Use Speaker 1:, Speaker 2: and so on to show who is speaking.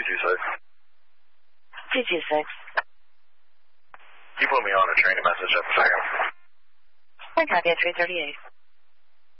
Speaker 1: 226.
Speaker 2: 226.
Speaker 1: You put me on a training message up a second.
Speaker 2: I copy at 338.